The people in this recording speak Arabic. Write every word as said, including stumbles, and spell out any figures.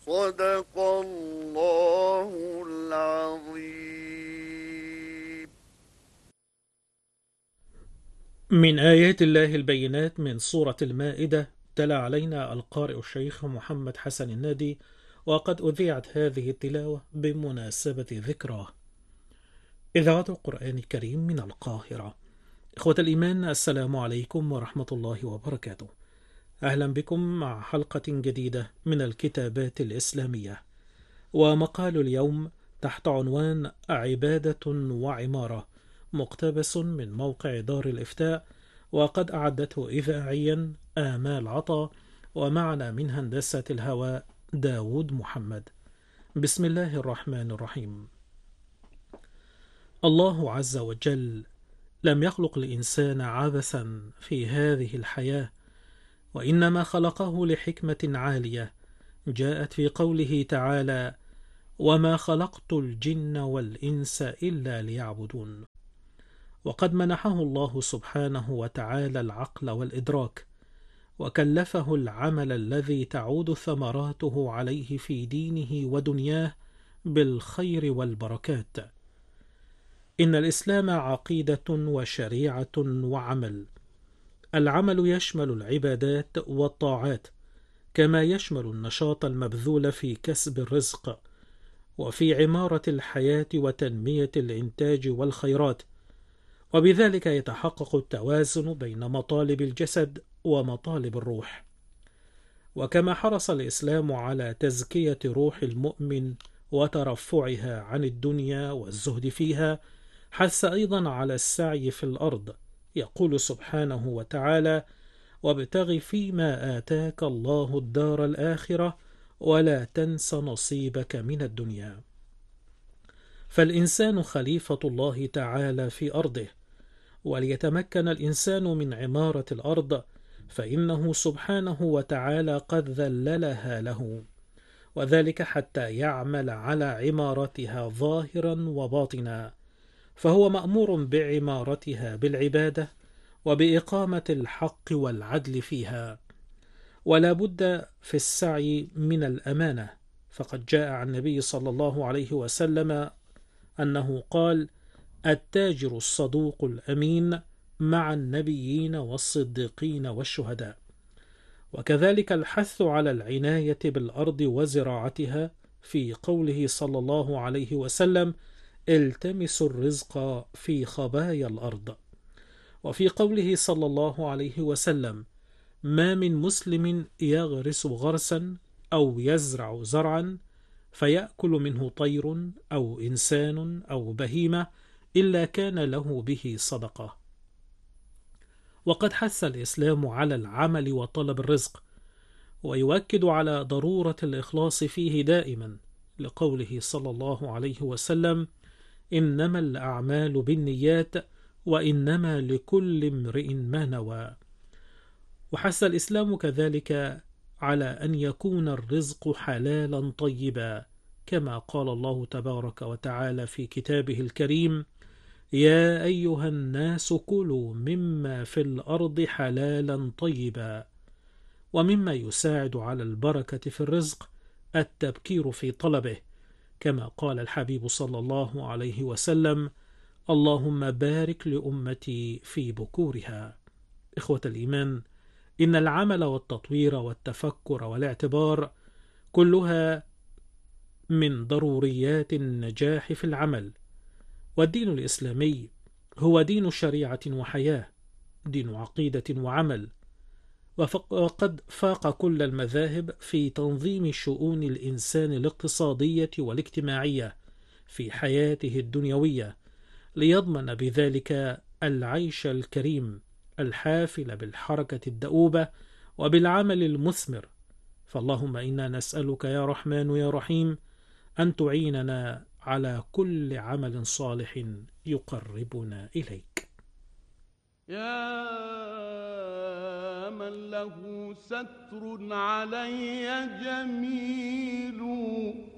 صدق الله العظيم. من آيات الله البينات من سورة المائدة. تلا علينا القارئ الشيخ محمد حسن النادي، وقد أذيعت هذه التلاوة بمناسبة ذكراه. إذاعة القرآن الكريم من القاهرة. إخوة الإيمان، السلام عليكم ورحمة الله وبركاته. أهلا بكم مع حلقة جديدة من الكتابات الإسلامية، ومقال اليوم تحت عنوان عبادة وعمارة، مقتبس من موقع دار الإفتاء، وقد أعدته إذاعيا آمال عطا، ومعنا من هندسة الهواء داود محمد. بسم الله الرحمن الرحيم. الله عز وجل لم يخلق الإنسان عبثا في هذه الحياة، وإنما خلقه لحكمة عالية جاءت في قوله تعالى: وما خلقت الجن والإنس إلا ليعبدون. وقد منحه الله سبحانه وتعالى العقل والإدراك، وكلفه العمل الذي تعود ثمراته عليه في دينه ودنياه بالخير والبركات. إن الإسلام عقيدة وشريعة وعمل. العمل يشمل العبادات والطاعات، كما يشمل النشاط المبذول في كسب الرزق، وفي عمارة الحياة وتنمية الإنتاج والخيرات، وبذلك يتحقق التوازن بين مطالب الجسد ومطالب الروح. وكما حرص الإسلام على تزكية روح المؤمن وترفعها عن الدنيا والزهد فيها، حث أيضا على السعي في الأرض، يقول سبحانه وتعالى: وابتغ فيما آتاك الله الدار الآخرة ولا تنس نصيبك من الدنيا. فالإنسان خليفة الله تعالى في أرضه، وليتمكن الإنسان من عمارة الأرض فإنه سبحانه وتعالى قد ذللها له، وذلك حتى يعمل على عمارتها ظاهرا وباطنا، فهو مأمور بعمارتها بالعبادة وبإقامة الحق والعدل فيها. ولا بد في السعي من الأمانة، فقد جاء عن النبي صلى الله عليه وسلم أنه قال: التاجر الصدوق الأمين مع النبيين والصديقين والشهداء. وكذلك الحث على العناية بالأرض وزراعتها، في قوله صلى الله عليه وسلم: التمسوا الرزق في خبايا الأرض. وفي قوله صلى الله عليه وسلم: ما من مسلم يغرس غرسا أو يزرع زرعا فيأكل منه طير أو إنسان أو بهيمة إلا كان له به صدقة. وقد حث الإسلام على العمل وطلب الرزق، ويؤكد على ضرورة الإخلاص فيه دائما، لقوله صلى الله عليه وسلم: إنما الأعمال بالنيات وإنما لكل امرئ ما نوى. وحث الإسلام كذلك على أن يكون الرزق حلالا طيبا، كما قال الله تبارك وتعالى في كتابه الكريم: يا أيها الناس كلوا مما في الأرض حلالا طيبا. ومما يساعد على البركة في الرزق التبكير في طلبه، كما قال الحبيب صلى الله عليه وسلم: اللهم بارك لأمتي في بكورها. إخوة الإيمان، إن العمل والتطوير والتفكر والاعتبار كلها من ضروريات النجاح في العمل. والدين الإسلامي هو دين شريعة وحياة، دين عقيدة وعمل، وقد فاق كل المذاهب في تنظيم شؤون الإنسان الاقتصادية والاجتماعية في حياته الدنيوية، ليضمن بذلك العيش الكريم الحافل بالحركة الدؤوبة وبالعمل المثمر. فاللهم إنا نسألك يا رحمن يا رحيم أن تعيننا على كل عمل صالح يقربنا إليك. يا من له ستر علي جميل